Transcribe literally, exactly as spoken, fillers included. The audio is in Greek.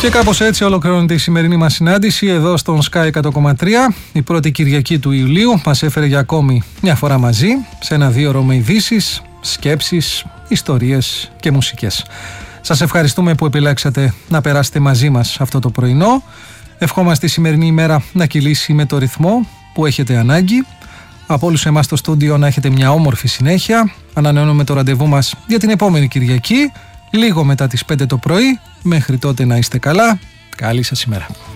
Και κάπως έτσι ολοκληρώνεται η σημερινή μας συνάντηση εδώ στον Sky εκατό κόμμα τρία. Η πρώτη Κυριακή του Ιουλίου μας έφερε για ακόμη μια φορά μαζί σε ένα δύο ώρο με ειδήσεις, σκέψεις, ιστορίες και μουσικές. Σας ευχαριστούμε που επιλέξατε να περάσετε μαζί μας αυτό το πρωινό. Ευχόμαστε η σημερινή ημέρα να κυλήσει με το ρυθμό που έχετε ανάγκη. Από όλους εμάς στο στούντιο να έχετε μια όμορφη συνέχεια. Ανανεώνουμε το ραντεβού μας για την επόμενη Κυριακή, λίγο μετά τις πέντε το πρωί. Μέχρι τότε να είστε καλά. Καλή σας ημέρα.